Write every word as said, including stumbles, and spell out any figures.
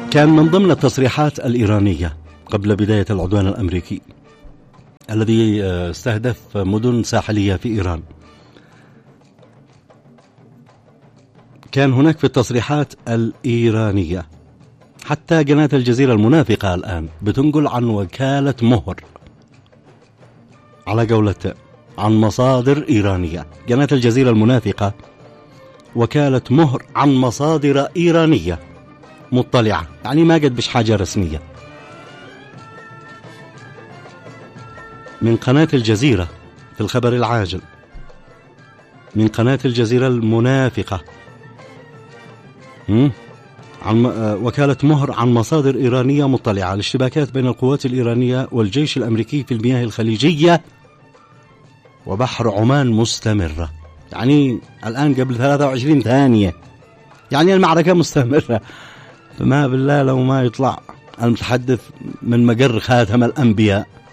كان من ضمن التصريحات الإيرانية قبل بداية العدوان الأمريكي الذي استهدف مدن ساحلية في إيران، كان هناك في التصريحات الإيرانية حتى قناة الجزيرة المنافقة الآن بتنقل عن وكالة مهر على قولة عن مصادر إيرانية. قناة الجزيرة المنافقة وكالة مهر عن مصادر إيرانية مطلعة، يعني ما قد بش حاجة رسمية. من قناة الجزيرة في الخبر العاجل، من قناة الجزيرة المنافقة عن وكالة مهر عن مصادر إيرانية مطلعة الاشتباكات بين القوات الإيرانية والجيش الأمريكي في المياه الخليجية وبحر عمان مستمرة. يعني الآن قبل ثلاثة وعشرين ثانية، يعني المعركة مستمرة. فما بالله لو ما يطلع المتحدث من مقر خاتم الأنبياء